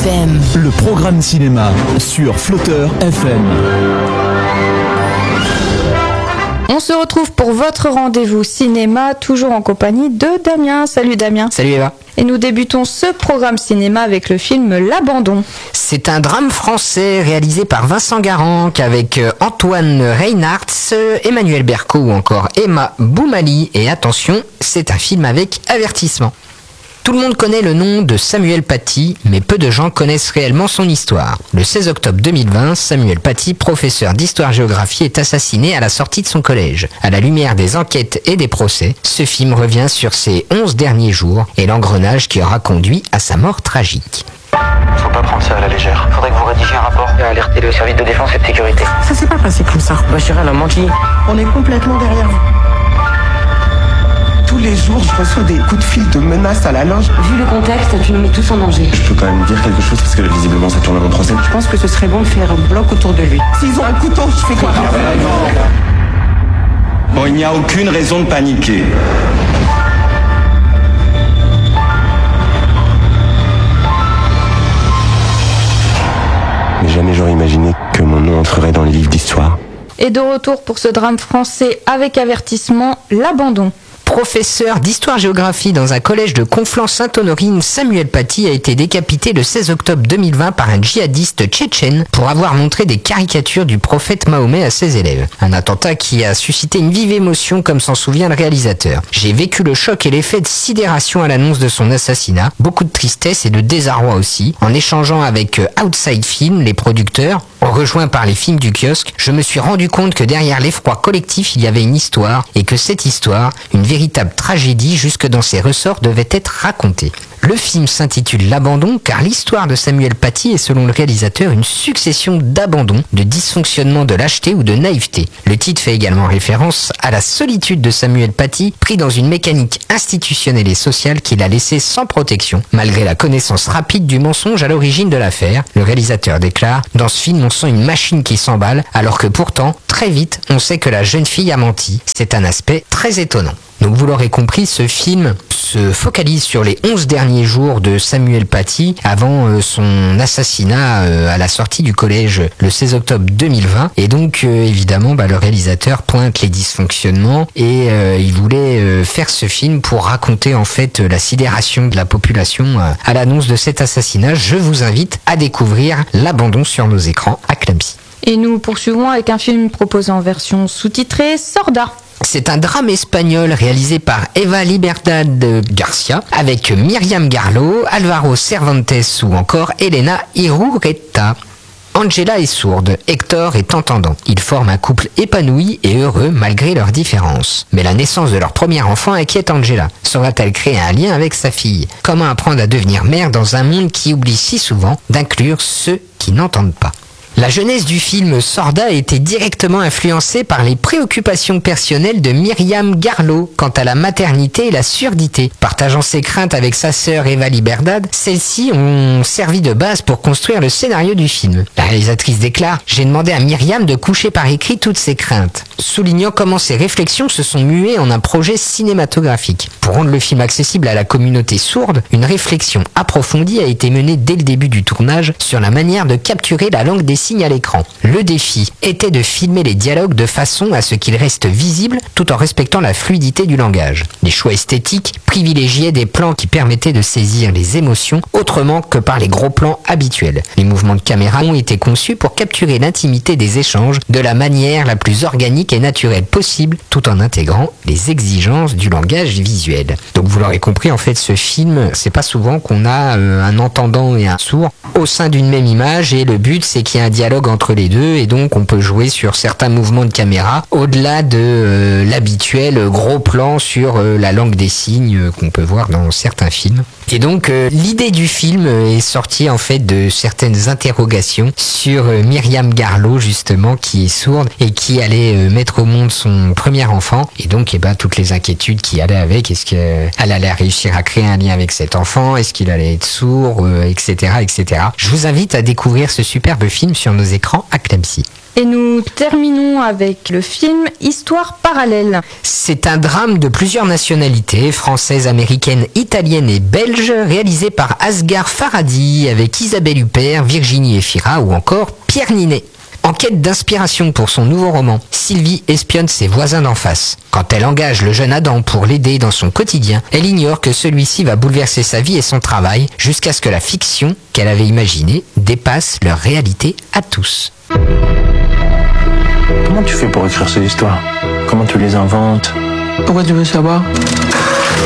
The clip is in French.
FM. Le programme cinéma sur Flotteur FM. On se retrouve pour votre rendez-vous cinéma, toujours en compagnie de Damien. Salut Damien. Salut Eva. Et nous débutons ce programme cinéma avec le film L'Abandon. C'est un drame français réalisé par Vincent Garanc avec Antoine Reinhardt, Emmanuel Berco ou encore Emma Boumali. Et attention, c'est un film avec avertissement. Tout le monde connaît le nom de Samuel Paty, mais peu de gens connaissent réellement son histoire. Le 16 octobre 2020, Samuel Paty, professeur d'histoire-géographie, est assassiné à la sortie de son collège. À la lumière des enquêtes et des procès, ce film revient sur ses 11 derniers jours et l'engrenage qui aura conduit à sa mort tragique. Faut pas prendre ça à la légère. Faudrait que vous rédigiez un rapport et alerter le service de défense et de sécurité. Ça s'est pas passé comme ça. Bachira, elle a menti. On est complètement derrière vous. Tous les jours, je reçois des coups de fil de menaces à la linge. Vu le contexte, tu nous mets tous en danger. Je peux quand même dire quelque chose parce que visiblement ça tourne à mon procès. Je pense que ce serait bon de faire un bloc autour de lui. S'ils ont un couteau, je fais quoi? Bon, il n'y a aucune raison de paniquer. Mais jamais j'aurais imaginé que mon nom entrerait dans les livres d'histoire. Et de retour pour ce drame français avec avertissement, L'Abandon. Professeur d'histoire-géographie dans un collège de Conflans-Sainte-Honorine, Samuel Paty a été décapité le 16 octobre 2020 par un djihadiste tchétchène pour avoir montré des caricatures du prophète Mahomet à ses élèves. Un attentat qui a suscité une vive émotion comme s'en souvient le réalisateur. J'ai vécu le choc et l'effet de sidération à l'annonce de son assassinat, beaucoup de tristesse et de désarroi aussi. En échangeant avec Outside Film, les producteurs, rejoints par les films du kiosque, je me suis rendu compte que derrière l'effroi collectif, il y avait une histoire et que cette histoire, une véritable tragédie jusque dans ses ressorts, devait être racontée. Le film s'intitule L'Abandon car l'histoire de Samuel Paty est selon le réalisateur une succession d'abandons, de dysfonctionnements, de lâcheté ou de naïveté. Le titre fait également référence à la solitude de Samuel Paty, pris dans une mécanique institutionnelle et sociale qui l'a laissé sans protection. Malgré la connaissance rapide du mensonge à l'origine de l'affaire, le réalisateur déclare « Dans ce film, on sent une machine qui s'emballe, alors que pourtant, très vite, on sait que la jeune fille a menti. C'est un aspect très étonnant. » Donc vous l'aurez compris, ce film se focalise sur les 11 derniers jours de Samuel Paty avant son assassinat à la sortie du collège le 16 octobre 2020. Et donc évidemment le réalisateur pointe les dysfonctionnements et il voulait faire ce film pour raconter en fait la sidération de la population à l'annonce de cet assassinat. Je vous invite à découvrir L'Abandon sur nos écrans à Clamcy. Et nous poursuivons avec un film proposé en version sous-titrée, Sorda. C'est un drame espagnol réalisé par Eva Libertad Garcia avec Myriam Garlo, Alvaro Cervantes ou encore Elena Irureta. Angela est sourde, Hector est entendant. Ils forment un couple épanoui et heureux malgré leurs différences. Mais la naissance de leur premier enfant inquiète Angela. Saura-t-elle créer un lien avec sa fille? Comment apprendre à devenir mère dans un monde qui oublie si souvent d'inclure ceux qui n'entendent pas? La jeunesse du film Sorda a été directement influencée par les préoccupations personnelles de Myriam Garlo quant à la maternité et la surdité. Partageant ses craintes avec sa sœur Eva Liberdad, celles-ci ont servi de base pour construire le scénario du film. La réalisatrice déclare « J'ai demandé à Myriam de coucher par écrit toutes ses craintes », soulignant comment ses réflexions se sont muées en un projet cinématographique. Pour rendre le film accessible à la communauté sourde, une réflexion approfondie a été menée dès le début du tournage sur la manière de capturer la langue des signes à l'écran. Le défi était de filmer les dialogues de façon à ce qu'ils restent visibles tout en respectant la fluidité du langage. Les choix esthétiques privilégiaient des plans qui permettaient de saisir les émotions autrement que par les gros plans habituels. Les mouvements de caméra ont été conçus pour capturer l'intimité des échanges de la manière la plus organique et naturelle possible tout en intégrant les exigences du langage visuel. Donc vous l'aurez compris, en fait ce film, c'est pas souvent qu'on a un entendant et un sourd au sein d'une même image et le but c'est qu'il y ait un dialogue entre les deux et donc on peut jouer sur certains mouvements de caméra au-delà de l'habituel gros plan sur la langue des signes qu'on peut voir dans certains films. Et donc l'idée du film est sortie en fait de certaines interrogations sur Myriam Garlo justement qui est sourde et qui allait mettre au monde son premier enfant et donc toutes les inquiétudes qui allaient avec. Est-ce qu'elle allait réussir à créer un lien avec cet enfant? Est-ce qu'il allait être sourd, etc., etc. Je vous invite à découvrir ce superbe film sur nos écrans à Clamcy. Et nous terminons avec le film Histoire parallèle. C'est un drame de plusieurs nationalités, françaises, américaines, italiennes et belges, réalisé par Asghar Farhadi avec Isabelle Huppert, Virginie Efira ou encore Pierre Ninet. En quête d'inspiration pour son nouveau roman, Sylvie espionne ses voisins d'en face. Quand elle engage le jeune Adam pour l'aider dans son quotidien, elle ignore que celui-ci va bouleverser sa vie et son travail jusqu'à ce que la fiction qu'elle avait imaginée dépasse leur réalité à tous. Comment tu fais pour écrire ces histoires? Comment tu les inventes? Pourquoi tu veux savoir?